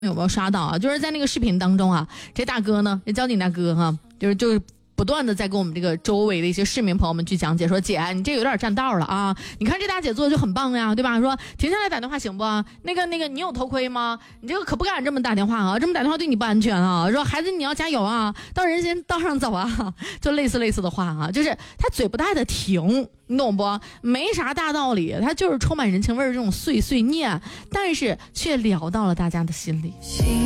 有没有刷到啊？就是在那个视频当中啊，这大哥呢，这交警大哥哈，就是不断的在跟我们这个周围的一些市民朋友们去讲解说，姐你这有点占道了啊！你看这大姐做的就很棒呀，对吧？说停下来打电话行不？那个你有头盔吗？你这个可不敢这么打电话啊，这么打电话对你不安全啊！说孩子你要加油啊，到人行道上走啊，就类似的话啊，就是他嘴不带的停。你懂不？没啥大道理，他就是充满人情味儿这种碎碎念，但是却聊到了大家的心里。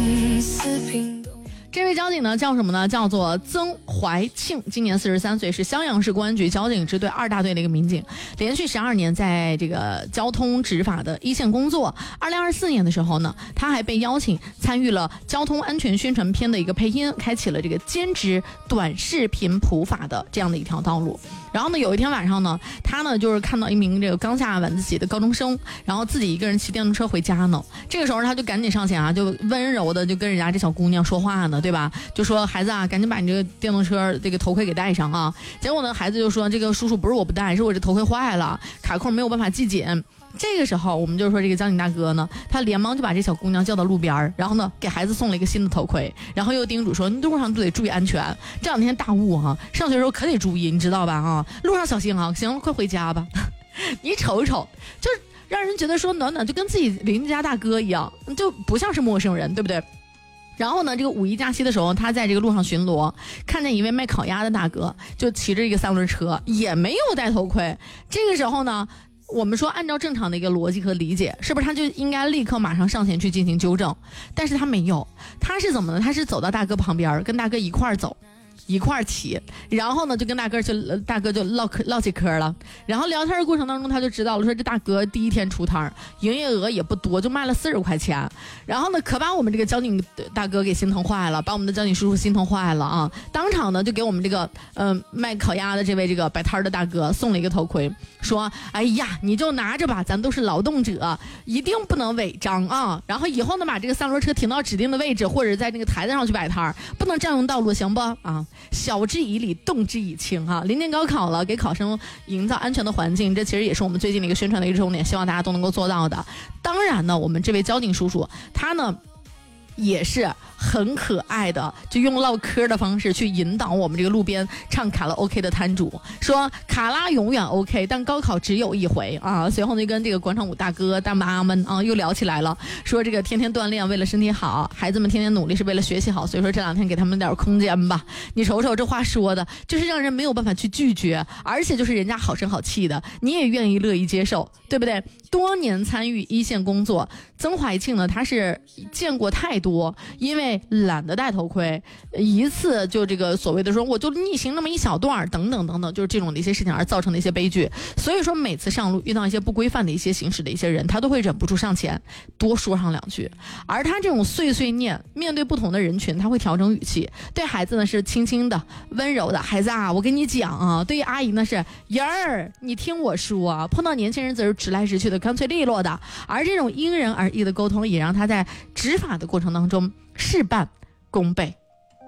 这位交警呢叫什么呢？叫做曾怀庆，今年43岁，是襄阳市公安局交警支队2大队的一个民警，连续12年在这个交通执法的一线工作。2024年的时候呢，他还被邀请参与了交通安全宣传片的一个配音，开启了这个兼职短视频普法的这样的一条道路。然后呢，有一天晚上呢，他呢就是看到一名这个刚下晚自习的高中生，然后自己一个人骑电动车回家呢。这个时候他就赶紧上前啊，就温柔的就跟人家这小姑娘说话呢，对吧？就说孩子啊，赶紧把你这个电动车这个头盔给戴上啊。结果呢，孩子就说这个叔叔不是我不戴，是我这头盔坏了，卡扣没有办法系紧。这个时候我们就说这个交警大哥呢，他连忙就把这小姑娘叫到路边，然后呢给孩子送了一个新的头盔，然后又叮嘱说你路上都得注意安全，这2天大雾啊，上学的时候可得注意，你知道吧啊，路上小心啊，行了快回家吧。你瞅瞅，就是让人觉得说暖暖就跟自己邻家大哥一样，就不像是陌生人，对不对？然后呢，这个5一假期的时候，他在这个路上巡逻，看见一位卖烤鸭的大哥，就骑着一个3轮车，也没有戴头盔。这个时候呢，我们说按照正常的一个逻辑和理解，是不是他就应该立刻马上上前去进行纠正？但是他没有，他是怎么呢？他是走到大哥旁边，跟大哥一块儿走，一块儿骑，然后呢就跟大哥就唠起嗑了。然后聊天的过程当中，他就知道了，说这大哥第一天出摊，营业额也不多，就卖了40块钱。然后呢，可把我们这个交警大哥给心疼坏了，把我们的交警叔叔心疼坏了啊！当场呢就给我们这个卖烤鸭的这位这个摆摊的大哥送了一个头盔，说：“哎呀，你就拿着吧，咱都是劳动者，一定不能违章啊！然后以后呢，把这个3轮车停到指定的位置，或者在那个台子上去摆摊，不能占用道路，行不啊？”晓之以理，动之以情哈。临近高考了，给考生营造安全的环境，这其实也是我们最近的一个宣传的一个重点，希望大家都能够做到的。当然呢，我们这位交警叔叔他呢也是很可爱的，就用唠嗑的方式去引导我们这个路边唱卡拉 OK 的摊主，说卡拉永远 OK， 但高考只有一回啊。随后呢，跟这个广场舞大哥大妈们啊又聊起来了，说这个天天锻炼为了身体好，孩子们天天努力是为了学习好，所以说这2天给他们点空间吧。你瞅瞅这话说的，就是让人没有办法去拒绝，而且就是人家好声好气的，你也愿意乐意接受，对不对？多年参与一线工作，曾怀庆呢，他是见过太多因为懒得戴头盔，一次就这个所谓的说我就逆行那么一小段等等等等，就是这种的一些事情而造成的一些悲剧。所以说每次上路遇到一些不规范的一些行驶的一些人，他都会忍不住上前多说上2句。而他这种碎碎念，面对不同的人群他会调整语气，对孩子呢是轻轻的温柔的，孩子啊我跟你讲啊，对于阿姨呢是人儿你听我说啊，碰到年轻人则是直来直去的干脆利落的。而这种因人而异的沟通也让他在执法的过程当中事半功倍。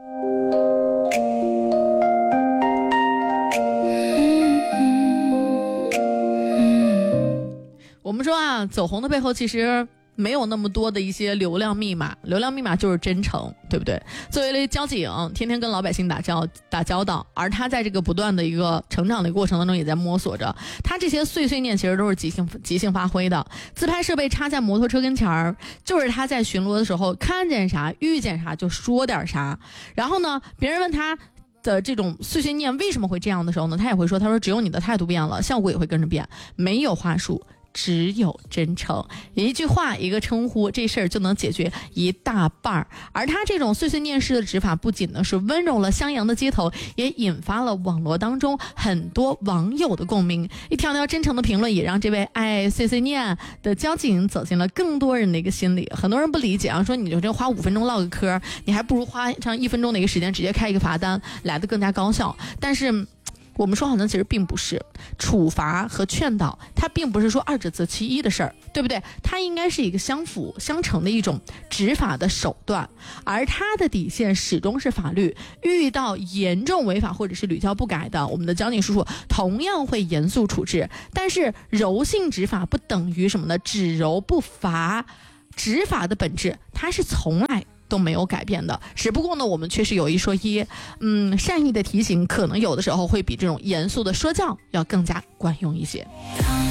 我们说啊，走红的背后其实没有那么多的一些流量密码，流量密码就是真诚，对不对？作为交警，天天跟老百姓打交道，而他在这个不断的一个成长的过程当中也在摸索着，他这些碎碎念其实都是即兴发挥的。自拍设备插在摩托车跟前儿，就是他在巡逻的时候看见啥遇见啥就说点啥。然后呢，别人问他的这种碎碎念为什么会这样的时候呢，他也会说，他说只有你的态度变了，效果也会跟着变，没有话术，只有真诚，一句话一个称呼，这事儿就能解决一大半。而他这种碎碎念式的执法，不仅呢是温柔了襄阳的街头，也引发了网络当中很多网友的共鸣。一条条真诚的评论，也让这位爱碎碎念的交警走进了更多人的一个心里。很多人不理解啊，说你就这花5分钟唠个嗑，你还不如花上1分钟的一个时间直接开一个罚单来得更加高效。但是我们说好像其实并不是，处罚和劝导它并不是说2者择其一的事儿，对不对？它应该是一个相辅相成的一种执法的手段，而它的底线始终是法律。遇到严重违法或者是屡教不改的，我们的交警叔叔同样会严肃处置。但是柔性执法不等于什么呢？只柔不罚。 执法的本质它是从来都没有改变的，只不过呢，我们确实有一说一，善意的提醒可能有的时候会比这种严肃的说教要更加管用一些。